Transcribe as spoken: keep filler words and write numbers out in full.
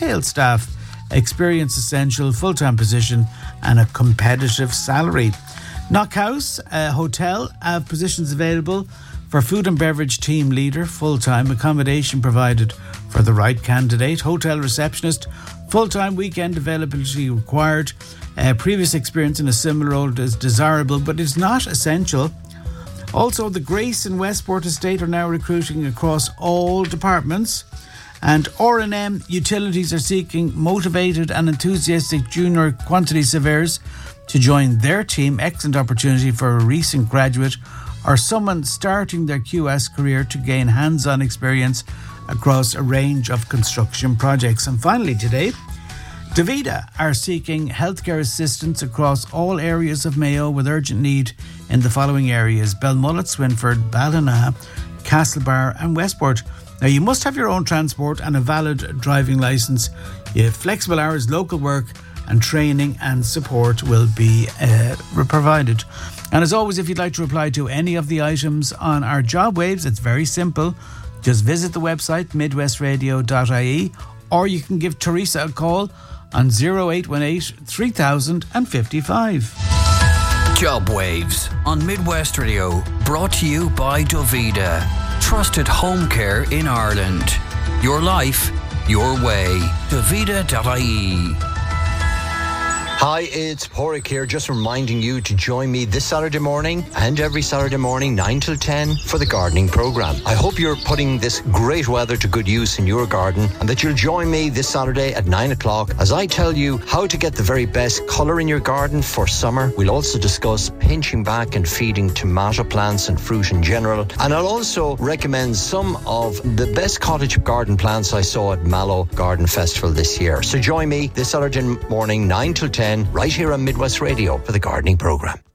retail staff. Experience essential, full-time position and a competitive salary. Knockhouse uh, Hotel have positions available for food and beverage team leader, full-time, accommodation provided for the right candidate, hotel receptionist, full-time, weekend availability required. Uh, previous experience in a similar role is desirable but is not essential. Also, the Grace and Westport Estate are now recruiting across all departments. And R and M Utilities are seeking motivated and enthusiastic junior quantity surveyors to join their team. Excellent opportunity for a recent graduate or someone starting their Q S career to gain hands-on experience across a range of construction projects. And finally today, Davida are seeking healthcare assistance across all areas of Mayo with urgent need in the following areas: Belmullet, Swinford, Ballina, Castlebar and Westport. Now, you must have your own transport and a valid driving licence. You have flexible hours, local work and training and support will be uh, provided. And as always, if you'd like to reply to any of the items on our job waves, it's very simple. Just visit the website midwest radio dot I E or you can give Teresa a call on oh eight one eight, three thousand fifty-five. Job Waves on Midwest Radio, brought to you by Davida. Trusted home care in Ireland. Your life, your way. Davida dot I E. Hi, it's Porrick here, just reminding you to join me this Saturday morning and every Saturday morning, nine till ten, for the gardening programme. I hope you're putting this great weather to good use in your garden and that you'll join me this Saturday at nine o'clock as I tell you how to get the very best colour in your garden for summer. We'll also discuss pinching back and feeding tomato plants and fruit in general. And I'll also recommend some of the best cottage garden plants I saw at Mallow Garden Festival this year. So join me this Saturday morning, nine till ten, right here on Midwest Radio for the gardening programme.